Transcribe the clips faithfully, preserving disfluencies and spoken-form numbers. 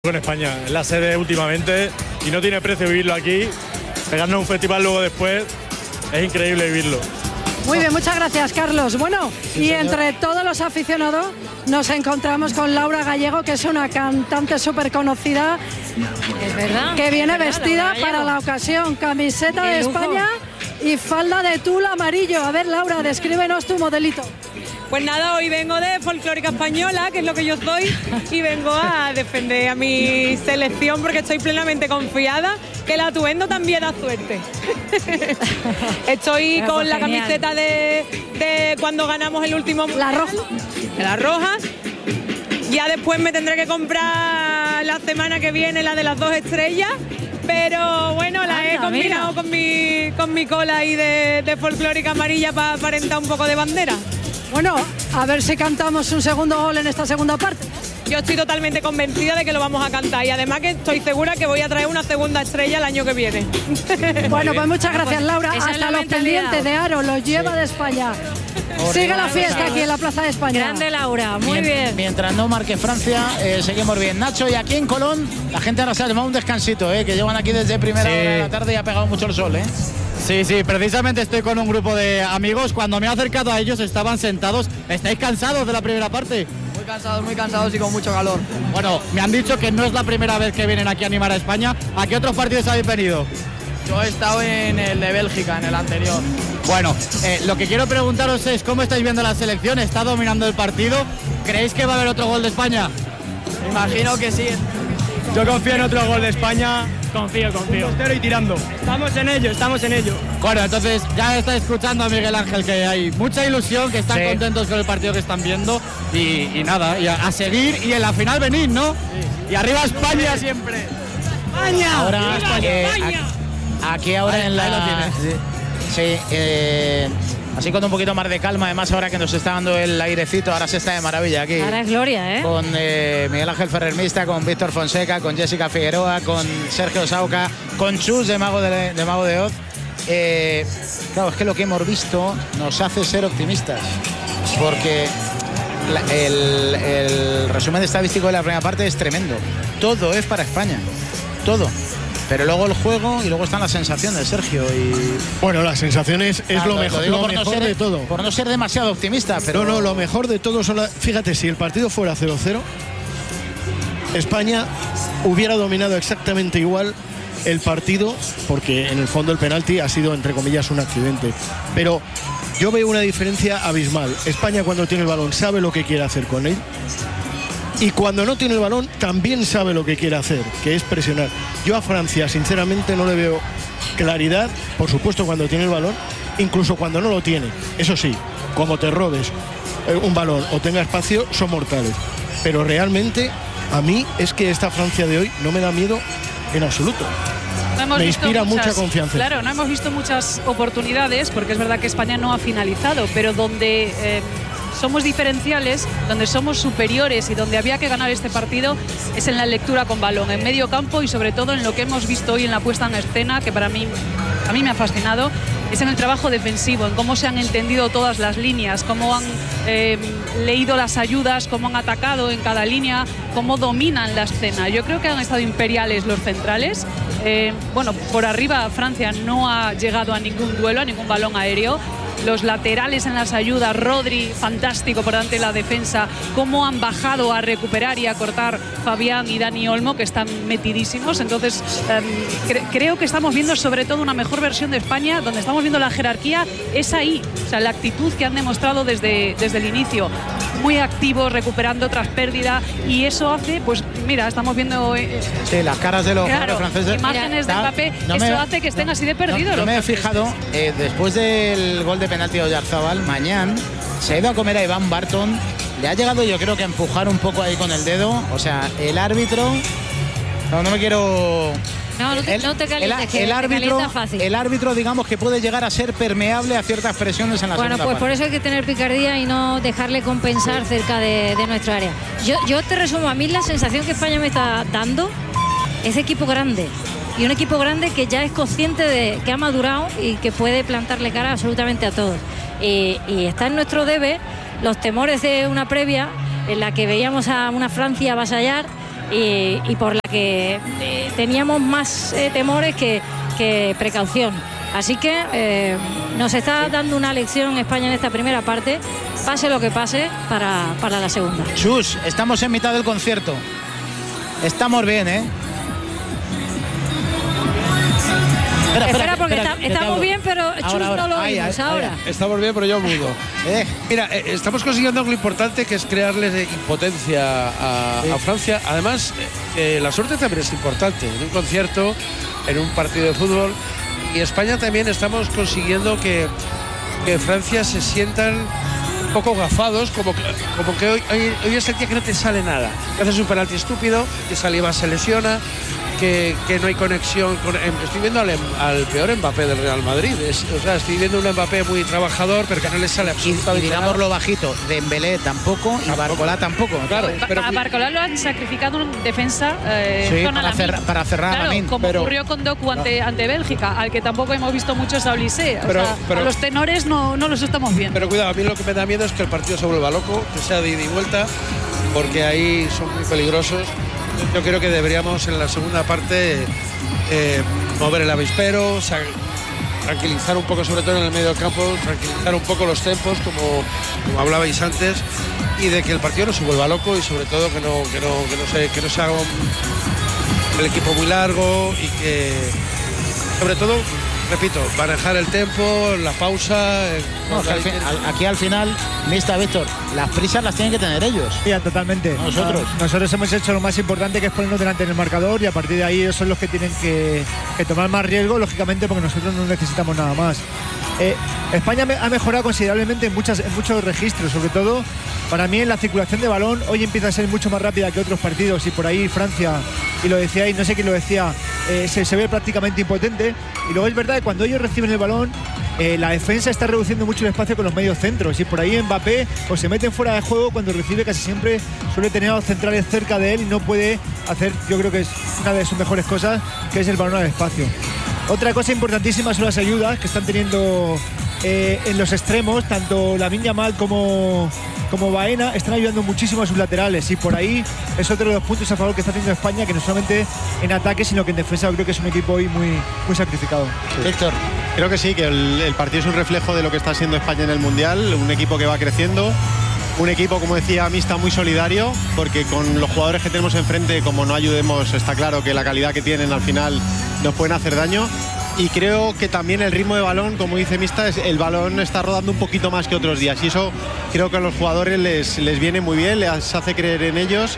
Con España, es la sede últimamente y no tiene precio vivirlo aquí. Pegarnos un festival luego después, es increíble vivirlo. Muy bien, muchas gracias, Carlos. Bueno, sí, y señor. Entre todos los aficionados nos encontramos con Laura Gallego, que es una cantante súper conocida. Es verdad. Que viene es verdad, vestida para la ocasión, camiseta de lujo. España y falda de tul amarillo. A ver, Laura, descríbenos tu modelito. Pues nada, hoy vengo de Folclórica Española, que es lo que yo soy, y vengo a defender a mi selección porque estoy plenamente confiada que el atuendo también da suerte. Estoy Bueno, con pues la genial. camiseta de, de cuando ganamos el último La roja. de las rojas. Ya después me tendré que comprar la semana que viene la de las dos estrellas. Pero bueno, la Anda, he combinado mira. con mi, con mi cola ahí de, de folclórica amarilla para aparentar un poco de bandera. Bueno, a ver si cantamos un segundo gol en esta segunda parte. Yo estoy totalmente convencida de que lo vamos a cantar y además que estoy segura que voy a traer una segunda estrella el año que viene. Bueno, pues muchas gracias, Laura. Esa es Hasta la los mentalidad. pendientes de Aro, los lleva Sí. de España. Horrible. Sigue la fiesta aquí en la Plaza de España. Grande Laura, muy Mien- bien. Mientras no marque Francia, eh, seguimos bien. Nacho, y aquí en Colón, la gente ahora se ha tomado un descansito, eh, que llevan aquí desde primera Sí. hora de la tarde y ha pegado mucho el sol, ¿eh? Sí, sí, precisamente estoy con un grupo de amigos. Cuando me he acercado a ellos estaban sentados. ¿Estáis cansados de la primera parte? Muy cansados, muy cansados y con mucho calor. Bueno, me han dicho que no es la primera vez que vienen aquí a animar a España. ¿A qué otros partidos habéis venido? Yo he estado en el de Bélgica, en el anterior. Bueno, eh, lo que quiero preguntaros es cómo estáis viendo la selección. ¿Está dominando el partido? ¿Creéis que va a haber otro gol de España? Me imagino que sí. Yo confío en otro gol de España. Confío, confío. Cero y tirando. Estamos en ello, estamos en ello. Bueno, entonces ya está escuchando a Miguel Ángel que hay mucha ilusión, que están Sí. contentos con el partido que están viendo y, y nada, y a, a seguir y en la final venir, ¿no? Y arriba España siempre. ¡España! Ahora, ¡Viva eh, España! aquí, aquí ahora Ahí- en la... ahí lo tienes. Sí, sí, eh, así con un poquito más de calma, además ahora que nos está dando el airecito, ahora se está de maravilla aquí. Ahora es gloria, ¿eh? Con eh, Miguel Ángel Ferrer Mista, con Víctor Fonseca, con Jessica Figueroa, con Sergio Sauca, con Chus de Mago de, de Mago de Oz. Eh, claro, es que lo que hemos visto nos hace ser optimistas, porque la- el, el resumen estadístico de la primera parte es tremendo. Todo es para España, todo. Pero luego el juego y luego están las sensaciones, Sergio. Y Bueno, las sensaciones es Ah, lo mejor, digo lo por no mejor ser- de todo. Por no ser demasiado optimista, pero No, no, lo mejor de todo son las... Fíjate, si el partido fuera cero cero, España hubiera dominado exactamente igual el partido, porque en el fondo el penalti ha sido, entre comillas, un accidente. Pero yo veo una diferencia abismal. España, cuando tiene el balón, sabe lo que quiere hacer con él. Y cuando no tiene el balón, también sabe lo que quiere hacer, que es presionar. Yo a Francia, sinceramente, no le veo claridad, por supuesto, cuando tiene el balón, incluso cuando no lo tiene. Eso sí, como te robes eh, un balón o tenga espacio, son mortales. Pero realmente, a mí es que esta Francia de hoy no me da miedo en absoluto. No hemos Me visto inspira muchas- mucha confianza. Claro, no hemos visto muchas oportunidades porque es verdad que España no ha finalizado, pero donde eh, somos diferenciales, donde somos superiores y donde había que ganar este partido es en la lectura con balón, en medio campo y sobre todo en lo que hemos visto hoy en la puesta en escena, que para mí, a mí me ha fascinado, es en el trabajo defensivo, en cómo se han entendido todas las líneas, cómo han eh, leído las ayudas, cómo han atacado en cada línea, cómo dominan la escena. Yo creo que han estado imperiales los centrales. Eh, bueno, por arriba Francia no ha llegado a ningún duelo, a ningún balón aéreo. Los laterales en las ayudas, Rodri, fantástico por delante de la defensa, cómo han bajado a recuperar y a cortar Fabián y Dani Olmo, que están metidísimos. Entonces, eh, cre creo que estamos viendo sobre todo una mejor versión de España, donde estamos viendo la jerarquía, es ahí, o sea, la actitud que han demostrado desde, desde el inicio. Muy activos, recuperando tras pérdida, y eso hace, pues mira, estamos viendo eh, sí, las caras de los claro, jugadores franceses. imágenes de Está- Mbappé, no me- eso hace que estén no, así de perdidos. No, yo los me he franceses. fijado, eh, después del gol de penalti de Oyarzabal, Mañán se ha ido a comer a Iván Barton, le ha llegado yo creo que a empujar un poco ahí con el dedo, o sea, el árbitro, no, no me quiero... No, no te, El- no te calientes, el, que el te árbitro, calientas fácil. el árbitro, digamos que puede llegar a ser permeable a ciertas presiones en la Bueno, segunda pues parte. por eso hay que tener picardía y no dejarle compensar cerca de, de nuestra área. Yo, yo te resumo, a mí la sensación que España me está dando es equipo grande. Y un equipo grande que ya es consciente de que ha madurado y que puede plantarle cara absolutamente a todos. Y, y está en nuestro debe los temores de una previa en la que veíamos a una Francia avasallar y, y por la que eh, teníamos más eh, temores que, que precaución. Así que eh, nos está dando una lección España en esta primera parte, pase lo que pase, para, para la segunda. Chus, estamos en mitad del concierto. Estamos bien, ¿eh? Espera, espera, espera porque espera, está, estamos bien, pero Chus ahora, ahora. no lo oímos ahora. Estamos bien, pero yo mudo. Eh. Mira, eh, estamos consiguiendo algo importante, que es crearles impotencia a, sí. a Francia. Además, eh, la suerte también es importante. En un concierto, en un partido de fútbol. Y España también estamos consiguiendo que, que Francia se sientan un poco gafados, como que, como que hoy, hoy, hoy es el día que no te sale nada. Que haces un penalti estúpido, que Saliba se lesiona, que, que no hay conexión con... Estoy viendo al, al peor Mbappé del Real Madrid. Es, o sea, estoy viendo un Mbappé muy trabajador, pero que no le sale absolutamente y, y digamos lo bajito, Dembélé tampoco y Barcola tampoco. Claro, pero, a Barcola lo han sacrificado en defensa eh, sí, zona para, cer para cerrar claro, a Lamin, como pero, ocurrió con Doku ante, no. ante Bélgica, al que tampoco hemos visto muchos a Olise. O pero, sea, pero, a los tenores no, no los estamos viendo. Pero cuidado, a mí lo que me da miedo es que el partido se vuelva loco, que sea de ida y vuelta, porque ahí son muy peligrosos. Yo creo que deberíamos en la segunda parte eh, mover el avispero, o sea, tranquilizar un poco, sobre todo en el medio campo, tranquilizar un poco los tempos, como, como hablabais antes, y de que el partido no se vuelva loco y sobre todo que no, que no, que no, se, que no se haga un, el equipo muy largo y que, sobre todo, repito, manejar el tempo, la pausa. El... No, al fin, al, aquí al final, mista Víctor, las prisas las tienen que tener ellos. Ya, totalmente. Nosotros. No, nosotros hemos hecho lo más importante, que es ponernos delante en el marcador, y a partir de ahí ellos son los que tienen que, que tomar más riesgo, lógicamente, porque nosotros no necesitamos nada más. Eh, España ha mejorado considerablemente en, muchas, en muchos registros, sobre todo para mí en la circulación de balón. Hoy empieza a ser mucho más rápida que otros partidos, y por ahí Francia, y lo decía ahí, no sé quién lo decía, eh, se, se ve prácticamente impotente. Y luego es verdad que cuando ellos reciben el balón, eh, la defensa está reduciendo mucho el espacio con los medios centros, y por ahí Mbappé pues se mete fuera de juego cuando recibe, casi siempre suele tener a los centrales cerca de él y no puede hacer, yo creo que es una de sus mejores cosas, que es el balón al espacio. Otra cosa importantísima son las ayudas que están teniendo eh, en los extremos, tanto Lamine Yamal como, como Baena están ayudando muchísimo a sus laterales, y por ahí es otro de los puntos a favor que está teniendo España, que no solamente en ataque sino que en defensa. Yo creo que es un equipo hoy muy, muy sacrificado. Sí. Víctor, creo que sí, que el, el partido es un reflejo de lo que está siendo España en el Mundial, un equipo que va creciendo. Un equipo, como decía Mista, muy solidario, porque con los jugadores que tenemos enfrente, como no ayudemos, está claro que la calidad que tienen al final nos pueden hacer daño. Y creo que también el ritmo de balón, como dice Mista, es, el balón está rodando un poquito más que otros días, y eso creo que a los jugadores les, les viene muy bien, les hace creer en ellos.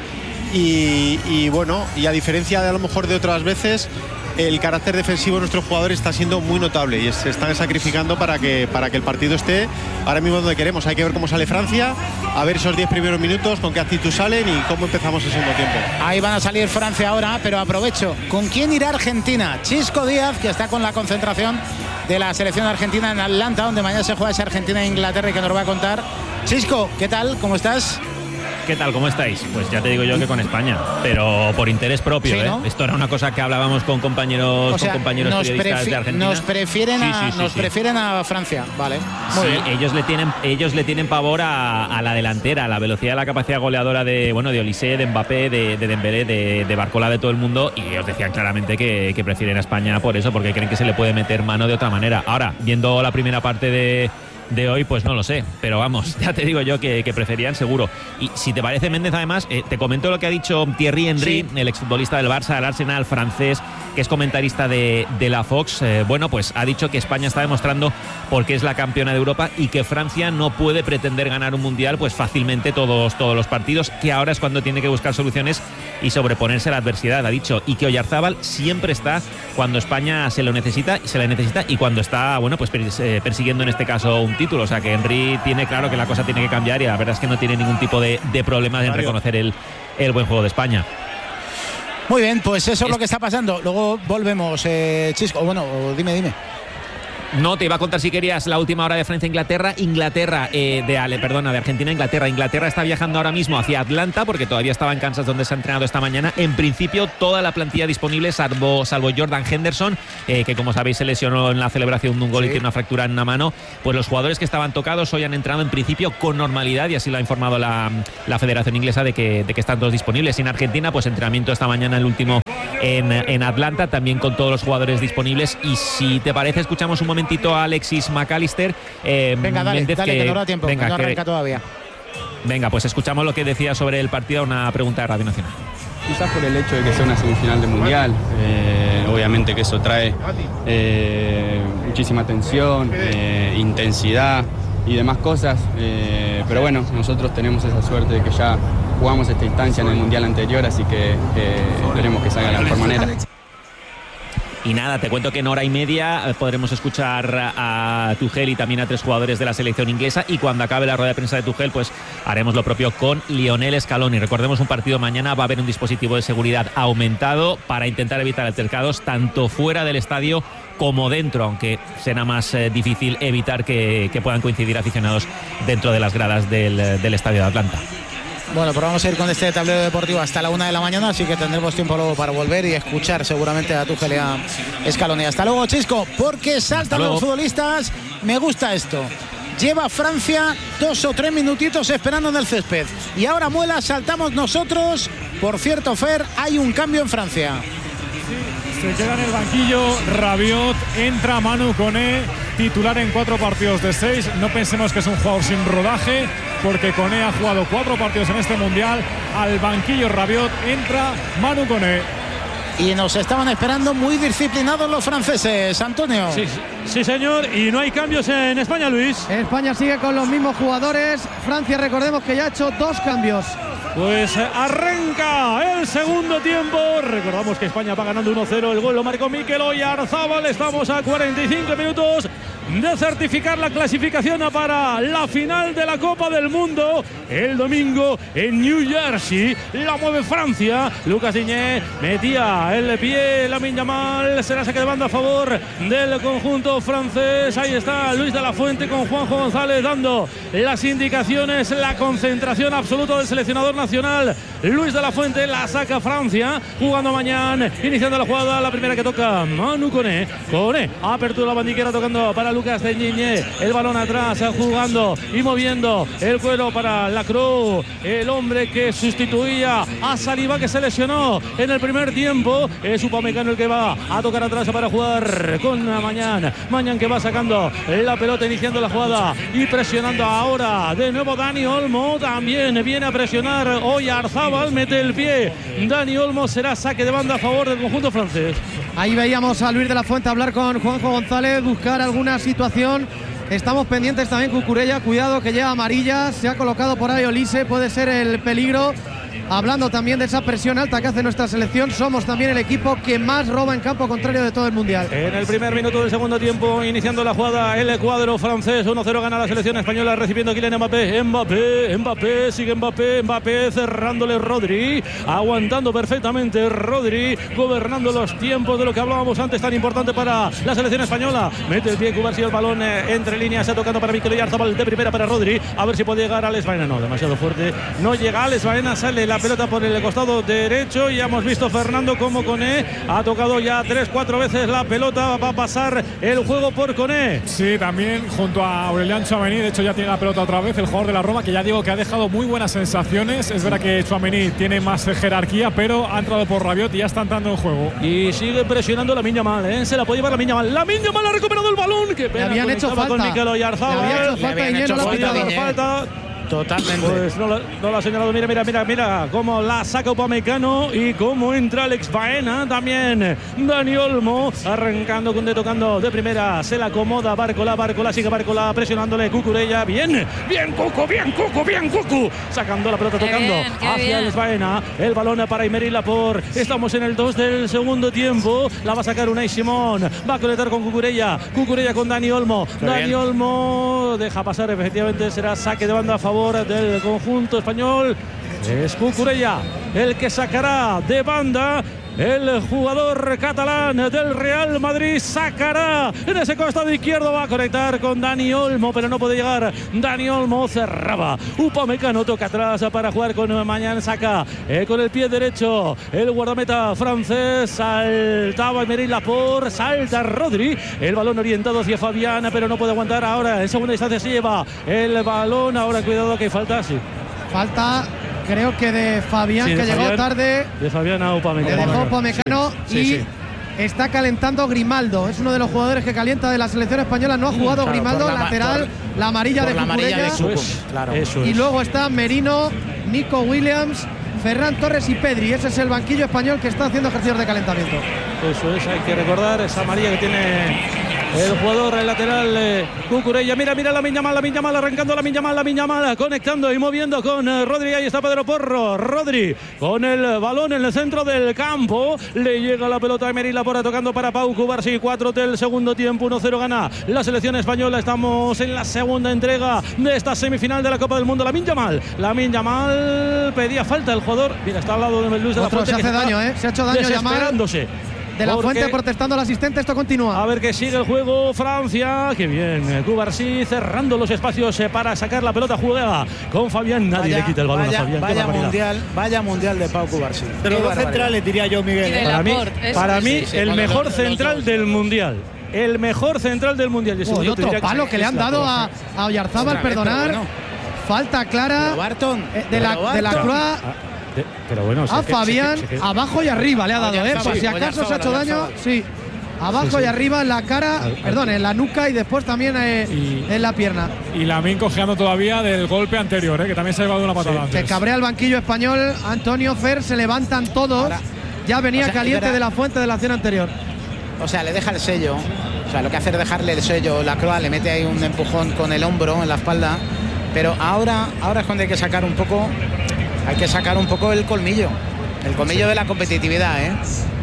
Y, y bueno, y a diferencia de a lo mejor de otras veces, el carácter defensivo de nuestros jugadores está siendo muy notable y se están sacrificando para que, para que el partido esté ahora mismo donde queremos. Hay que ver cómo sale Francia, a ver esos diez primeros minutos, con qué actitud salen y cómo empezamos el segundo tiempo. Ahí van a salir Francia ahora, pero aprovecho. ¿Con quién irá Argentina? Chisco Díaz, que está con la concentración de la selección argentina en Atlanta, donde mañana se juega esa Argentina e Inglaterra, y que nos lo va a contar. Chisco, ¿qué tal? ¿Cómo estás? ¿Qué tal? ¿Cómo estáis? Pues ya te digo yo que con España, pero por interés propio, sí, ¿no? ¿eh? Esto era una cosa que hablábamos con compañeros, o sea, con compañeros periodistas de Argentina. Nos prefieren, sí, a, sí, sí, nos sí. prefieren a Francia, vale. Muy sí, bien. ellos le tienen, ellos le tienen pavor a, a la delantera, a la velocidad, a la capacidad goleadora de, bueno, de Olise, de Mbappé, de, de Dembélé, de, de Barcola, de todo el mundo, y ellos decían claramente que, que prefieren a España por eso, porque creen que se le puede meter mano de otra manera. Ahora, viendo la primera parte de de hoy, pues no lo sé, pero vamos, ya te digo yo que, que preferían seguro. Y si te parece, Méndez, además, eh, te comento lo que ha dicho Thierry Henry, sí. el exfutbolista del Barça, del Arsenal francés, que es comentarista de, de la Fox. Eh, bueno, pues ha dicho que España está demostrando por qué es la campeona de Europa y que Francia no puede pretender ganar un mundial pues fácilmente todos, todos los partidos, que ahora es cuando tiene que buscar soluciones y sobreponerse a la adversidad, ha dicho, y que Oyarzábal siempre está cuando España se lo necesita, se la necesita y cuando está, bueno, pues persiguiendo en este caso un título. O sea que Henry tiene claro que la cosa tiene que cambiar y la verdad es que no tiene ningún tipo de, de problema en reconocer el, el buen juego de España. Muy bien, pues eso es, es lo que está pasando. Luego volvemos, eh, Chisco. Bueno, dime, dime. No, te iba a contar si querías la última hora de Francia-Inglaterra. Inglaterra, eh, de Ale, perdona, de Argentina-Inglaterra. Inglaterra está viajando ahora mismo hacia Atlanta porque todavía estaba en Kansas, donde se ha entrenado esta mañana. En principio, toda la plantilla disponible, salvo, salvo Jordan Henderson, eh, que como sabéis se lesionó en la celebración de un gol sí. y tiene una fractura en una mano. Pues los jugadores que estaban tocados hoy han entrado en principio con normalidad y así lo ha informado la, la Federación Inglesa de que, de que están todos disponibles. Y en Argentina, pues entrenamiento esta mañana, el último en, en Atlanta, también con todos los jugadores disponibles. Y si te parece, escuchamos un momentito a Alexis McAllister. Eh, venga, dale, Méndez, dale, que, que no da tiempo, venga, que no arranca que, todavía. Venga, pues escuchamos lo que decía sobre el partido, una pregunta de Radio Nacional. Quizás por el hecho de que sea una semifinal de Mundial, eh, obviamente que eso trae eh, muchísima tensión, eh, intensidad y demás cosas, eh, pero bueno, nosotros tenemos esa suerte de que ya jugamos esta instancia en el Mundial anterior, así que eh, esperemos que salga de la mejor manera. Y nada, te cuento que en hora y media podremos escuchar a Tuchel y también a tres jugadores de la selección inglesa, y cuando acabe la rueda de prensa de Tuchel pues haremos lo propio con Lionel Scaloni. Recordemos, un partido mañana, va a haber un dispositivo de seguridad aumentado para intentar evitar altercados tanto fuera del estadio como dentro, aunque será más eh, difícil evitar que, que puedan coincidir aficionados dentro de las gradas del, del estadio de Atlanta. Bueno, pero vamos a ir con este tablero deportivo hasta la una de la mañana, así que tendremos tiempo luego para volver y escuchar seguramente a Tuchel y a Scaloni. Hasta luego, Chisco, porque saltan los futbolistas. Me gusta esto. Lleva Francia dos o tres minutitos esperando en el césped. Y ahora muela, saltamos nosotros. Por cierto, Fer, hay un cambio en Francia. Se queda en el banquillo Rabiot, entra Manu Koné, titular en cuatro partidos de seis. No pensemos que es un jugador sin rodaje, porque Koné ha jugado cuatro partidos en este Mundial. Al banquillo Rabiot, entra Manu Koné. Y nos estaban esperando muy disciplinados los franceses, Antonio. Sí, sí, señor, y no hay cambios en España, Luis. España sigue con los mismos jugadores. Francia, recordemos que ya ha hecho dos cambios. Pues arranca el segundo tiempo. Recordamos que España va ganando uno cero. El gol lo marcó Mikel Oyarzabal. Estamos a cuarenta y cinco minutos de certificar la clasificación para la final de la Copa del Mundo el domingo en New Jersey. La mueve Francia. Lucas Digne metía el pie. Lamine Yamal, será saque de banda a favor del conjunto francés. Ahí está Luis de la Fuente con Juanjo González dando las indicaciones, la concentración absoluta del seleccionador nacional. Luis de la Fuente, la saca Francia, jugando mañana, iniciando la jugada, la primera que toca Manu Koné. Koné, apertura la bandiquera tocando para Lucas Digne, el balón atrás, jugando y moviendo el cuero para Lacroix, el hombre que sustituía a Saliba, que se lesionó en el primer tiempo. Es Upamecano el que va a tocar atrás para jugar con Mañán. Mañán que va sacando la pelota, iniciando la jugada y presionando ahora de nuevo Dani Olmo. También viene a presionar Oyarzabal, mete el pie Dani Olmo, será saque de banda a favor del conjunto francés. Ahí veíamos a Luis de la Fuente hablar con Juanjo González, buscar alguna situación. Estamos pendientes también, Cucurella, cuidado que lleva amarilla, se ha colocado por ahí Olise, puede ser el peligro. Hablando también de esa presión alta que hace nuestra selección, somos también el equipo que más roba en campo contrario de todo el Mundial. En el primer minuto del segundo tiempo, iniciando la jugada, el cuadro francés, uno cero gana la selección española, recibiendo a Kylian Mbappé, Mbappé, Mbappé, sigue Mbappé, Mbappé, cerrándole Rodri, aguantando perfectamente Rodri, gobernando los tiempos de lo que hablábamos antes, tan importante para la selección española. Mete el pie Cubarsí, el balón eh, entre líneas, se ha tocando para Mikel Oyarzabal, de primera para Rodri, a ver si puede llegar a Alex Baena, no, demasiado fuerte, no llega a Alex Baena, sale la pelota por el costado derecho. Ya hemos visto Fernando como Koné ha tocado ya tres, cuatro veces la pelota. Va a pasar el juego por Koné. Sí, también junto a Aurelian Tchouaméni. De hecho ya tiene la pelota otra vez el jugador de la Roma, que ya digo que ha dejado muy buenas sensaciones. Es verdad que Tchouaméni tiene más jerarquía, pero ha entrado por Rabiot y ya está entrando en juego. Y sigue presionando Lamine Yamal, ¿eh? Se la puede llevar Lamine Yamal. Lamine Yamal ha recuperado el balón. Qué pena. Le habían hecho falta. Con Mikel Oyarzabal. Le habían hecho falta. Le habían hecho falta, falta. Totalmente. Pues no lo, no lo ha señalado. Mira, mira, mira, mira cómo la saca Upamecano y cómo entra Alex Baena. También Dani Olmo arrancando con de tocando de primera. Se la acomoda Barcola, Barcola sigue Barcola presionándole Cucurella. Bien, bien Cucu, bien Cucu, bien Cucu. Sacando la pelota, tocando bien, hacia Alex Baena. El balón para Aymeric Laporte. Estamos en el dos del segundo tiempo. La va a sacar Unai Simón. Va a conectar con Cucurella. Cucurella con Dani Olmo. Qué Dani bien. Olmo deja pasar, efectivamente será saque de banda a favor del conjunto español. Es Cucurella el que sacará de banda. El jugador catalán del Real Madrid sacará en ese costado izquierdo, va a conectar con Dani Olmo, pero no puede llegar. Dani Olmo cerraba. Upamecano toca atrás para jugar con Mañán, saca eh, con el pie derecho el guardameta francés. Saltaba Emery Laporte, salta Rodri. El balón orientado hacia Fabián, pero no puede aguantar. Ahora en segunda instancia se lleva el balón. Ahora cuidado que hay falta, sí. Falta. Creo que de Fabián, sí, de que Fabián, llegó tarde. De Fabián a Upamecano. Le dejó Upamecano sí, y sí, sí. Está calentando Grimaldo. Es uno de los jugadores que calienta de la selección española. No ha jugado claro, Grimaldo, la, lateral, por, la amarilla de Cucurella. Eso es, claro. Eso es. Y luego está Merino, Nico Williams, Ferran Torres y Pedri. Ese es el banquillo español que está haciendo ejercicios de calentamiento. Eso es, hay que recordar esa amarilla que tiene el jugador el lateral eh, Cucurella. Mira, mira la Miñamal, la Miñamal arrancando, la Miñamal, la Miñamal conectando y moviendo con eh, Rodri. Ahí está Pedro Porro. Rodri con el balón en el centro del campo. Le llega la pelota a Emery Laporte tocando para Pau Cubarsí. cuatro del segundo tiempo, uno cero gana la selección española. Estamos en la segunda entrega de esta semifinal de la Copa del Mundo. La Miñamal, la Miñamal pedía falta el jugador. Mira, está al lado de Luis de la Fuente. Se hace daño, ¿eh? Se ha hecho daño desesperándose. De la Fuente protestando al asistente, esto continúa. A ver que sigue el juego Francia. Qué bien, Cubarsí cerrando los espacios para sacar la pelota. Juega con Fabián, nadie vaya, le quita el balón vaya, a Fabián. Vaya mundial, vaya mundial de Pau Cubarsí. De los dos centrales diría yo, Miguel. ¿eh? Para mí, para mí sí, sí, el mejor los, central los del mundial. El mejor central del mundial. Y oh, otro palo que, que le han dado a, a Oyarzábal, perdonar. Bueno. Falta clara Barton, eh, de, la, de la Croix. De, pero bueno, a Fabián, se, se, se, abajo y arriba le ha dado, ¿eh? Por si acaso se ha hecho daño, sí. Abajo sí, sí. y arriba en la cara, al, perdón, al, en la nuca y después también eh, y, en la pierna. Y Lamine cojeando todavía del golpe anterior, ¿eh? Que también se ha llevado una patada sí. antes. Se cabrea el banquillo español, Antonio Fer, se levantan todos. Ahora, ya venía o sea, caliente de la Fuente de la acción anterior. O sea, le deja el sello. O sea, lo que hace es dejarle el sello. La Croix le mete ahí un empujón con el hombro en la espalda. Pero ahora, ahora es cuando hay que sacar un poco. Hay que sacar un poco el colmillo. El colmillo sí. de la competitividad, ¿eh?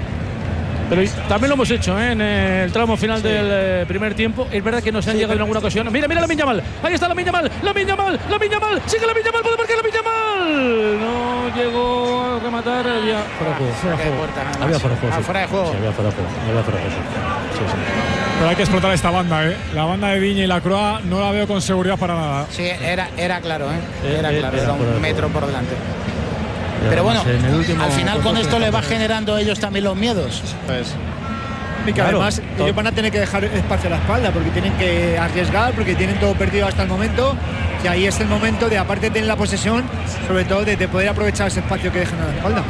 Pero también lo hemos hecho ¿eh? en el tramo final sí. del eh, primer tiempo. Es verdad que nos han sí, llegado en alguna ocasión. Mira, mira la Miñamal. Ahí está la Miñamal. La Miñamal. La Miñamal. Sigue la Miñamal. Puede marcar la Miñamal. No llegó a rematar. Había fuera de juego. Fuera de juego. Había fuera de juego. Ah, fuera de juego. Sí, había fuera de juego. Había fuera de juego. Sí, sí. Pero hay que explotar esta banda, ¿eh? La banda de Viña y la Croix no la veo con seguridad para nada. Sí, era, era claro, ¿eh? Era, era claro. Era, era un metro por delante. Pero bueno, al final con esto le va generando a ellos también los miedos. Pues. Y que claro, además todo. ellos van a tener que dejar espacio a la espalda porque tienen que arriesgar, porque tienen todo perdido hasta el momento. Y ahí es el momento de, aparte de tener la posesión, sobre todo de, de poder aprovechar ese espacio que dejan a la espalda.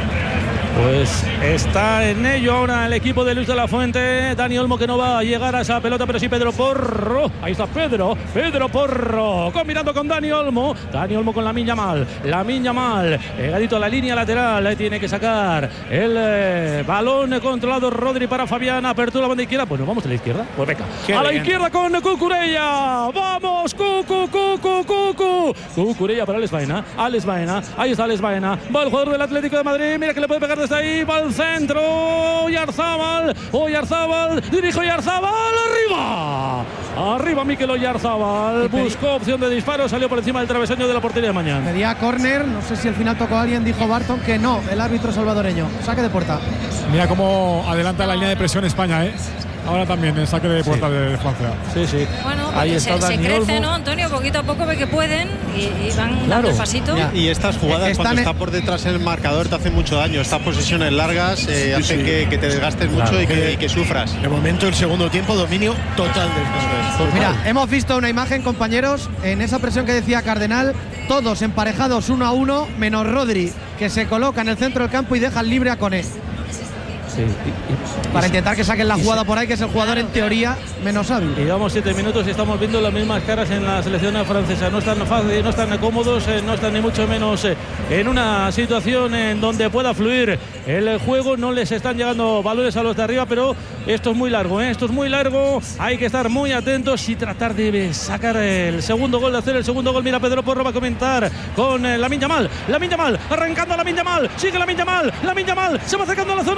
Pues está en ello ahora el equipo de Luis de la Fuente. Dani Olmo que no va a llegar a esa pelota, pero sí Pedro Porro. Ahí está Pedro, Pedro Porro combinando con Dani Olmo. Dani Olmo con la Miñamal, la Miñamal pegadito a la línea lateral. Tiene que sacar el eh, balón controlado Rodri para Fabián. Apertura la banda izquierda. Pues nos vamos a la izquierda. Pues venga, Qué a bien. la izquierda con Cucurella. Vamos, Cucu, Cucu, Cucu. Cucurella para Alex Baena. Alex Baena, ahí está Alex Baena. Va el jugador del Atlético de Madrid. Mira que le puede pegar desde ahí, va al centro, Oyarzábal, Oyarzábal, dirige Oyarzábal, arriba, arriba Mikel Oyarzábal, buscó opción de disparo, salió por encima del travesaño de la portería de Mañán. Pedía córner, no sé si al final tocó a alguien, dijo Barton que no, el árbitro salvadoreño, saque de puerta. Mira cómo adelanta la línea de presión España, ¿eh? Ahora también el saque de puerta sí. de Francia. Sí, sí. Bueno, ahí está se, se crece, Olmo. ¿no, Antonio? Poquito a poco ve que pueden y, y van claro. dando el pasito. Y, y estas jugadas, Están cuando en... está por detrás en el marcador, te hacen mucho daño. Estas posesiones largas eh, sí, hacen sí. Que, que te desgastes claro. mucho y que, y que sufras. De momento, el segundo tiempo, dominio total del pues Mira, hemos visto una imagen, compañeros, en esa presión que decía Cardenal, todos emparejados uno a uno, menos Rodri, que se coloca en el centro del campo y deja libre a Koné. Sí, y, y, para y, intentar que saquen la jugada por ahí, que es el jugador en teoría menos hábil. Llevamos siete minutos y estamos viendo las mismas caras en la selección francesa. No están fáciles, no están cómodos, eh, no están ni mucho menos eh, en una situación en donde pueda fluir el juego. No les están llegando valores a los de arriba, pero esto es muy largo, ¿eh? esto es muy largo. Hay que estar muy atentos y tratar de sacar el segundo gol, de hacer el segundo gol. Mira, Pedro Porro va a comentar con eh, Lamine Yamal. Lamine Yamal, arrancando a Lamine Yamal, sigue Lamine Yamal, Lamine Yamal se va acercando a la zona de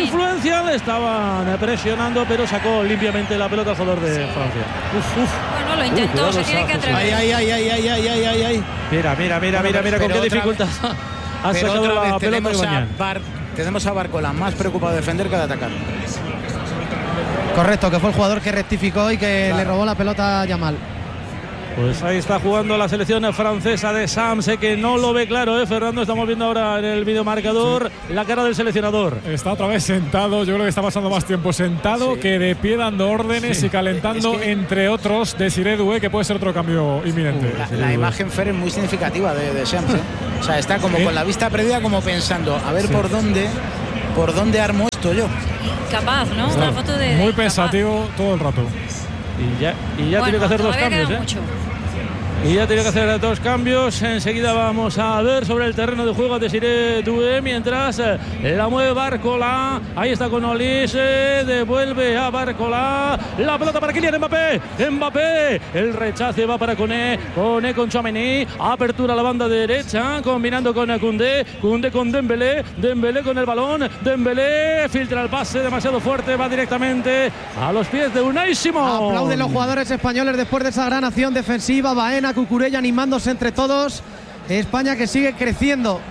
influencia, le estaban presionando, pero sacó limpiamente la pelota al jugador de Francia. Uf, uf. Bueno, lo intentó, Uy, se tiene que atrever. Ay, ay, ay, ay, ay, ay, ay, ay, ay. Mira, mira, mira, mira, mira, con qué dificultad ha Pero sacado otra la vez pelota de tenemos a, Bañán. Bar, tenemos a Barcola más preocupado de defender que de atacar. Correcto, que fue el jugador que rectificó y que Claro. le robó la pelota a Yamal. Pues ahí está jugando la selección francesa de Sam. Sé que no lo ve claro, ¿eh, Fernando? Estamos viendo ahora en el videomarcador sí. la cara del seleccionador. Está otra vez sentado. Yo creo que está pasando más tiempo sentado sí. que de pie dando órdenes sí. y calentando, es que, entre otros, Desiré Doué, que puede ser otro cambio inminente. Uh, la, la imagen, Fer, es muy significativa de, de Sam. ¿eh? O sea, está como ¿Eh? con la vista perdida, como pensando, a ver sí. por dónde, por dónde armo esto yo. Capaz, ¿no? Claro. Una foto de. Muy de pensativo capaz. todo el rato. Y ya, y ya bueno, tiene que hacer dos cambios, ¿eh? Mucho. Y ya tiene que hacer dos cambios. Enseguida vamos a ver sobre el terreno de juego de Desiré Doué. Mientras la mueve Barcola. Ahí está con Olise. Devuelve a Barcola. La pelota para Kylian Mbappé. Mbappé. El rechace va para Koné. Koné con Tchouaméni. Apertura a la banda derecha. Combinando con Koundé. Koundé con Dembélé. Dembélé con el balón. Dembélé filtra el pase demasiado fuerte. Va directamente a los pies de Unai Simón. Aplauden los jugadores españoles después de esa gran acción defensiva. Baena, Cucurella animándose entre todos. España que sigue creciendo.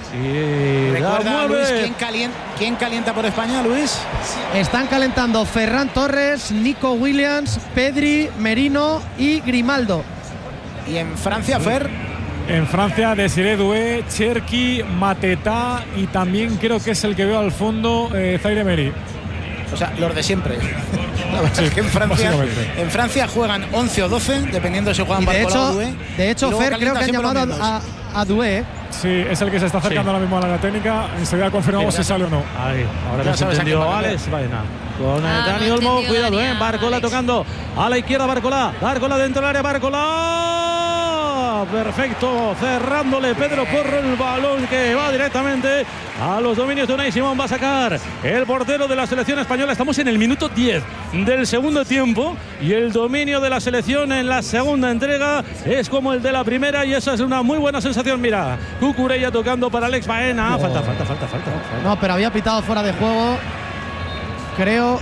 Y recuerda, Luis, ¿quién calienta, ¿quién calienta por España, Luis? Están calentando Ferran Torres, Nico Williams, Pedri, Merino y Grimaldo. ¿Y en Francia, Fer? En Francia, Desiré Doué, Cherki, Mateta y también creo que es el que veo al fondo, eh, Zaire Emery. O sea, los de siempre. La verdad sí, es que en Francia, en Francia juegan once o doce, dependiendo si juegan Barcola o Doué. De hecho, Fer, creo que han llamado a, a Doué. Sí, es el que se está acercando sí. ahora mismo a la técnica. Enseguida confirmamos si sale o no. Ahí, ahora ya se entendió Alex Baena. Con ah, Dani no Olmo, cuidado, Dani, eh. Barcola Alex. Tocando a la izquierda, Barcola. Barcola dentro del área, Barcola. Perfecto, cerrándole Pedro Porro el balón que va directamente a los dominios de Unai Simón. Va a sacar el portero de la selección española. Estamos en el minuto diez del segundo tiempo y el dominio de la selección en la segunda entrega es como el de la primera y esa es una muy buena sensación. Mira, Cucurella tocando para Alex Baena. Oh. Falta, falta, falta, falta, falta. No, pero había pitado fuera de juego. Creo.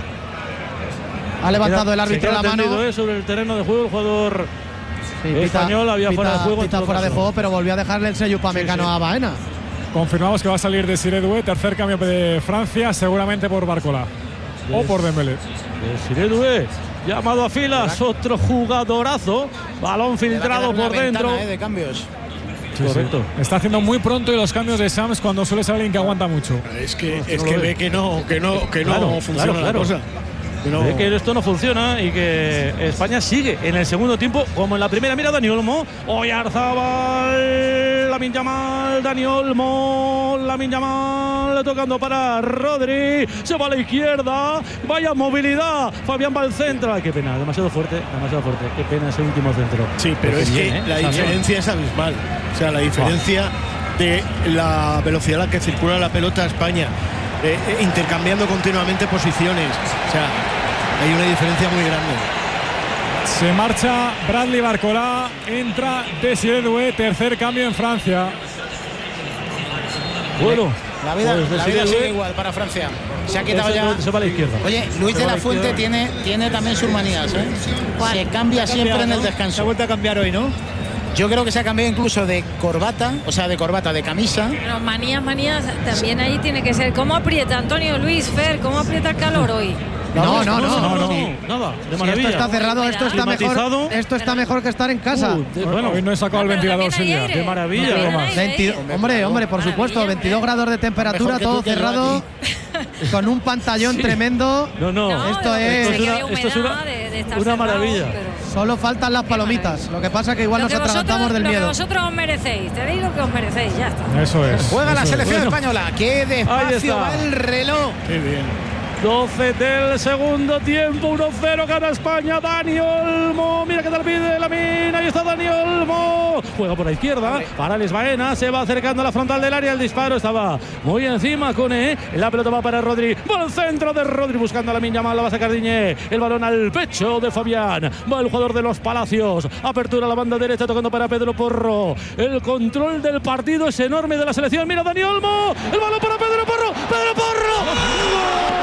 Ha levantado queda, el árbitro la mano. ¿eh? Sobre el terreno de juego el jugador sí, español pita, había pita, fuera de juego. Pita fuera de juego, pero volvió a dejarle el sello Upamecano sí, sí. a Baena. Confirmamos que va a salir Desiré Doué, tercer cambio de Francia, seguramente por Barcola Des, o por Dembélé. Desiré Doué, llamado a filas, otro jugadorazo, balón filtrado por dentro. Ventana, eh, de cambios. Sí, correcto. Sí. Está haciendo muy pronto y los cambios de Sams cuando suele ser alguien que aguanta mucho. Es que, no, es no que ve. ve que no, que no, que claro, no funciona claro, claro. la cosa. No. Ve que esto no funciona y que España sigue en el segundo tiempo como en la primera. Mira Dani Olmo, Oyarzabal, Lamine Yamal, Dani Olmo, Lamine Yamal tocando para Rodri, se va a la izquierda, vaya movilidad, Fabián va al centro. Ay, qué pena, demasiado fuerte, demasiado fuerte, qué pena ese último centro. Sí, pero es bien, que ¿eh? la Está diferencia bien. es abismal, o sea, la diferencia oh. de la velocidad a la que circula la pelota a España. Eh, eh, intercambiando continuamente posiciones, o sea, hay una diferencia muy grande. Se marcha Bradley Barcola, entra Desiré Doué, tercer cambio en Francia. Bueno, la vida, pues la vida sigue igual para Francia. Se ha quitado ya. Se va a la izquierda. Oye, Luis de la Fuente tiene, tiene también sus manías, ¿eh? Se cambia siempre en el descanso. Se ha vuelto a cambiar hoy, ¿no? Yo creo que se ha cambiado incluso de corbata, o sea, de corbata, de camisa. Pero manías, manías, también ahí tiene que ser. ¿Cómo aprieta Antonio Luis Fer? ¿Cómo aprieta el calor hoy? No, no, no, no, no, no. Nada, de maravilla. Si esto está cerrado, esto está mejor. Esto está mejor que estar en casa. Uh, bueno, hoy no he sacado el ventilador, Silvia. De maravilla. veinte, hombre, hombre, por supuesto, veintidós grados de temperatura, todo cerrado, con un pantallón sí. tremendo. No, no, no esto es, esto es una, esto es una, de, de una maravilla. Pero... Solo faltan las palomitas. Lo que pasa es que igual lo nos que atragantamos del lo miedo. Lo que vosotros os merecéis, tenéis lo que os merecéis, ya está. Eso es. Juega eso la selección es. española. Qué despacio va el reloj. Qué bien. doce del segundo tiempo, uno cero gana España. Dani Olmo, mira que tal pide Lamine, ahí está Dani Olmo, juega por la izquierda para Alex Baena, se va acercando a la frontal del área, el disparo estaba muy encima con E, la pelota va para Rodri, va al centro de Rodri buscando a Lamine Yamal, la va a sacar Diñé, el balón al pecho de Fabián, va el jugador de los Palacios, apertura a la banda derecha tocando para Pedro Porro, el control del partido es enorme de la selección, mira Dani Olmo, el balón para Pedro Porro, Pedro Porro.